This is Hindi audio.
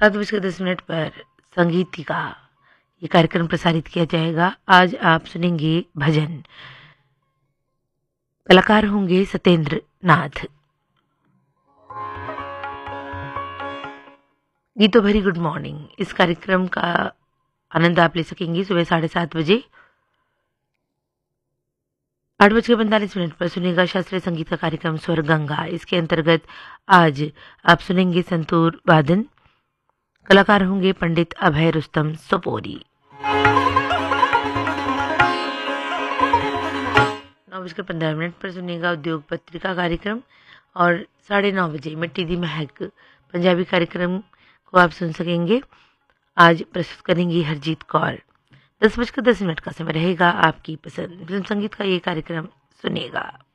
7:10 पर संगीतिका ये कार्यक्रम प्रसारित किया जाएगा। आज आप सुनेंगे भजन। कलाकार होंगे सत्येंद्र नाथ। गीतों भरी गुड मॉर्निंग इस कार्यक्रम का आनंद आप ले सकेंगे सुबह 7:30 बजे। 8:45 पर सुनेगा शास्त्रीय संगीत का कार्यक्रम स्वर गंगा। इसके अंतर्गत आज आप सुनेंगे संतूर वादन। कलाकार होंगे पंडित अभय रुस्तम सोपोरी। 9:15 पर सुनेगा उद्योग पत्रिका कार्यक्रम और 9:30 बजे मिट्टी दी महक पंजाबी कार्यक्रम को आप सुन सकेंगे। आज प्रस्तुत करेंगी हरजीत कौर। 10:10 का समय रहेगा आपकी पसंद फिल्म संगीत का ये कार्यक्रम सुनेगा।